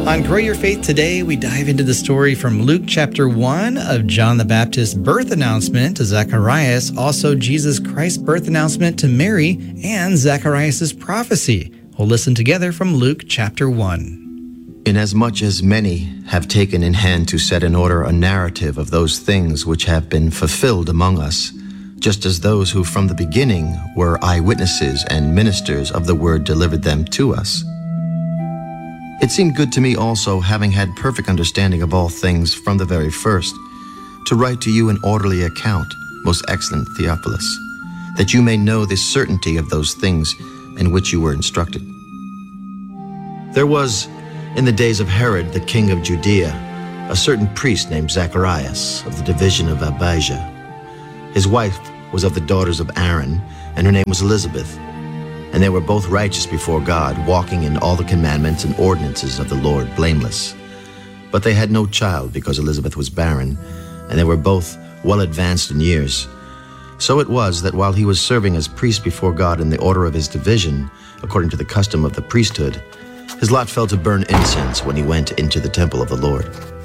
On Grow Your Faith today, we dive into the story from Luke chapter 1 of John the Baptist's birth announcement to Zacharias, also Jesus Christ's birth announcement to Mary, and Zacharias' prophecy. We'll listen together from Luke chapter 1. Inasmuch as many have taken in hand to set in order a narrative of those things which have been fulfilled among us, just as those who from the beginning were eyewitnesses and ministers of the word delivered them to us. It seemed good to me also, having had perfect understanding of all things from the very first, to write to you an orderly account, most excellent Theophilus, that you may know the certainty of those things in which you were instructed. There was, in the days of Herod, the king of Judea, a certain priest named Zacharias of the division of Abijah. His wife was of the daughters of Aaron, and her name was Elizabeth. And they were both righteous before God, walking in all the commandments and ordinances of the Lord, blameless. But they had no child, because Elizabeth was barren, and they were both well advanced in years. So it was that while he was serving as priest before God in the order of his division, according to the custom of the priesthood, his lot fell to burn incense when he went into the temple of the Lord.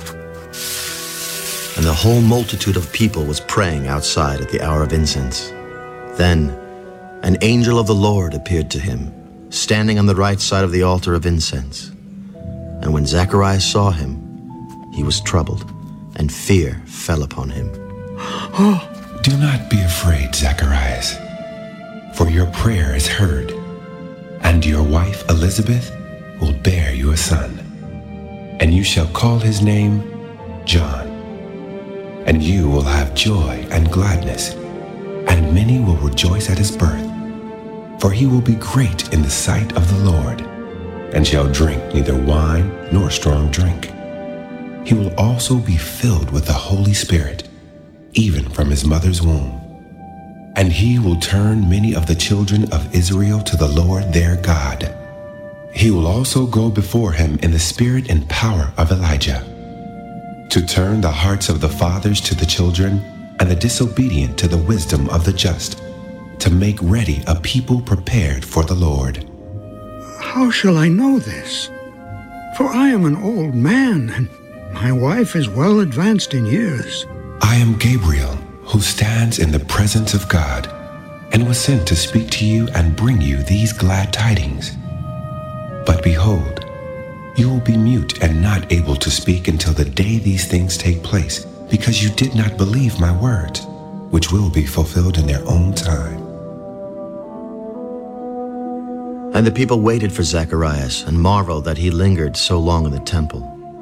And the whole multitude of people was praying outside at the hour of incense. Then an angel of the Lord appeared to him, standing on the right side of the altar of incense. And when Zacharias saw him, he was troubled, and fear fell upon him. Do not be afraid, Zacharias, for your prayer is heard, and your wife Elizabeth will bear you a son, and you shall call his name John. And you will have joy and gladness, and many will rejoice at his birth. For he will be great in the sight of the Lord, and shall drink neither wine nor strong drink. He will also be filled with the Holy Spirit, even from his mother's womb. And he will turn many of the children of Israel to the Lord their God. He will also go before him in the spirit and power of Elijah, to turn the hearts of the fathers to the children, and the disobedient to the wisdom of the just, to make ready a people prepared for the Lord. How shall I know this? For I am an old man, and my wife is well advanced in years. I am Gabriel, who stands in the presence of God, and was sent to speak to you and bring you these glad tidings. But behold, you will be mute and not able to speak until the day these things take place, because you did not believe my words, which will be fulfilled in their own time. And the people waited for Zacharias and marveled that he lingered so long in the temple.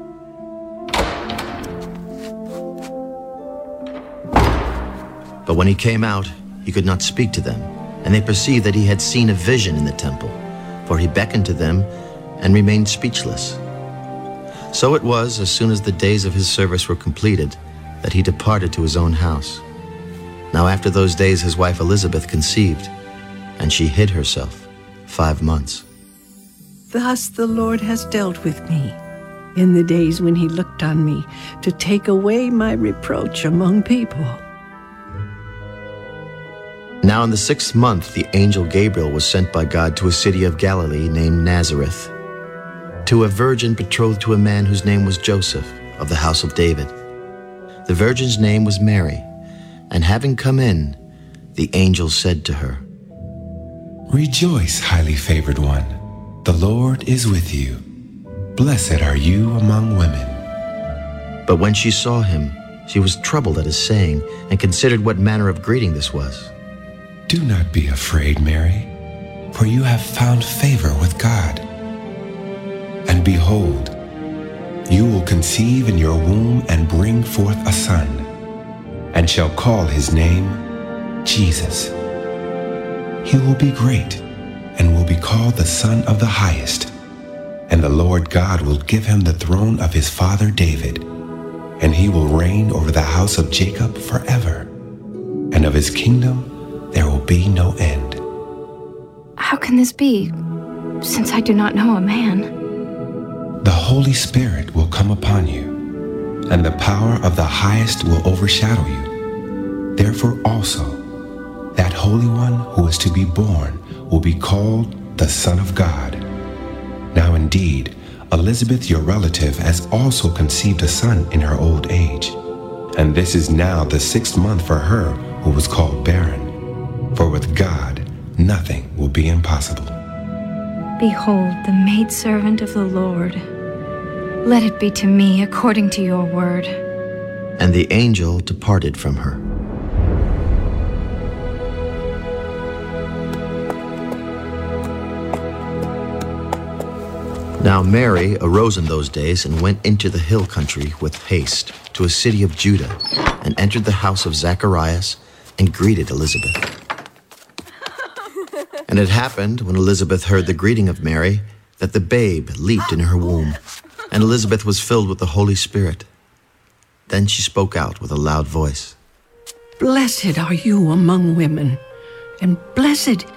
But when he came out, he could not speak to them, and they perceived that he had seen a vision in the temple, for he beckoned to them and remained speechless. So it was, as soon as the days of his service were completed, that he departed to his own house. Now after those days his wife Elizabeth conceived, and she hid herself 5 months. Thus the Lord has dealt with me in the days when he looked on me to take away my reproach among people. Now in the 6th month the angel Gabriel was sent by God to a city of Galilee named Nazareth, to a virgin betrothed to a man whose name was Joseph, of the house of David. The virgin's name was Mary, and having come in, the angel said to her, Rejoice, highly favored one. The Lord is with you. Blessed are you among women. But when she saw him, she was troubled at his saying, and considered what manner of greeting this was. Do not be afraid, Mary, for you have found favor with God. And behold, you will conceive in your womb and bring forth a son, and shall call his name Jesus. He will be great, and will be called the Son of the Highest. And the Lord God will give him the throne of his father David, and he will reign over the house of Jacob forever, and of his kingdom there will be no end. How can this be, since I do not know a man? The Holy Spirit will come upon you, and the power of the Highest will overshadow you. Therefore also, that Holy One who is to be born will be called the Son of God. Now indeed, Elizabeth, your relative, has also conceived a son in her old age. And this is now the 6th month for her who was called barren. For with God, nothing will be impossible. Behold, the maidservant of the Lord. Let it be to me according to your word. And the angel departed from her. Now Mary arose in those days and went into the hill country with haste to a city of Judah, and entered the house of Zacharias and greeted Elizabeth. And it happened, when Elizabeth heard the greeting of Mary, that the babe leaped in her womb, and Elizabeth was filled with the Holy Spirit. Then she spoke out with a loud voice. Blessed are you among women, and blessed